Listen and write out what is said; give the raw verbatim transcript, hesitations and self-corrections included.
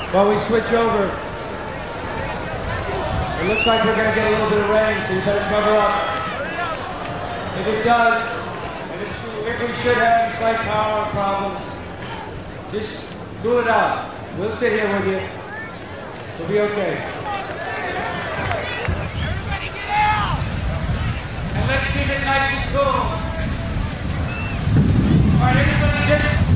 While we switch over, it looks like we're going to get a little bit of rain, so you better cover up. If it does, and if, if we should have any slight power problem, just cool it out. We'll sit here with you. We'll be okay. Everybody get out! And let's keep it nice and cool. All right, everybody just